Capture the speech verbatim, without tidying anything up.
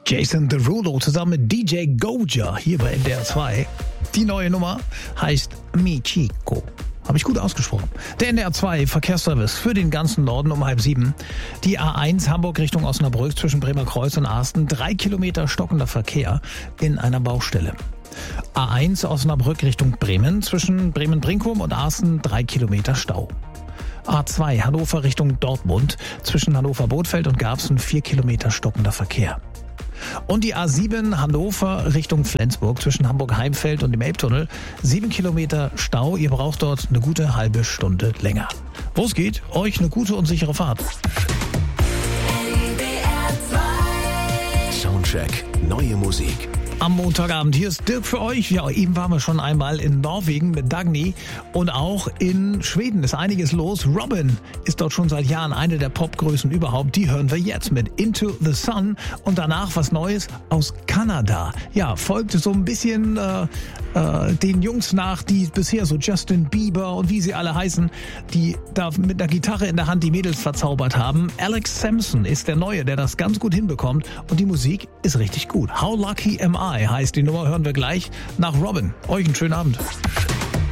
Jason Derulo zusammen mit D J Goja hier bei N D R zwei. Die neue Nummer heißt Mi Chico. Habe ich gut ausgesprochen. Der N D R zwei Verkehrsservice für den ganzen Norden um halb sieben. Die A eins Hamburg Richtung Osnabrück zwischen Bremerkreuz und Arsten. Drei Kilometer stockender Verkehr in einer Baustelle. A eins Osnabrück Richtung Bremen zwischen Bremen-Brinkum und Arsten. Drei Kilometer Stau. A zwei Hannover Richtung Dortmund zwischen Hannover-Bothfeld und Garbsen. Vier Kilometer stockender Verkehr. Und die A sieben Hannover Richtung Flensburg zwischen Hamburg-Heimfeld und dem Elbtunnel. Sieben Kilometer Stau. Ihr braucht dort eine gute halbe Stunde länger. Wo es geht, euch eine gute und sichere Fahrt. Soundcheck. Neue Musik. Am Montagabend, hier ist Dirk für euch. Ja, eben waren wir schon einmal in Norwegen mit Dagny und auch in Schweden ist einiges los. Robin ist dort schon seit Jahren eine der Popgrößen überhaupt. Die hören wir jetzt mit Into the Sun und danach was Neues aus Kanada. Ja, folgt so ein bisschen äh, äh, den Jungs nach, die bisher so Justin Bieber und wie sie alle heißen, die da mit einer Gitarre in der Hand die Mädels verzaubert haben. Alex Sampson ist der Neue, der das ganz gut hinbekommt und die Musik ist richtig gut. How Lucky Am I heißt die Nummer, hören wir gleich nach Robin. Euch einen schönen Abend.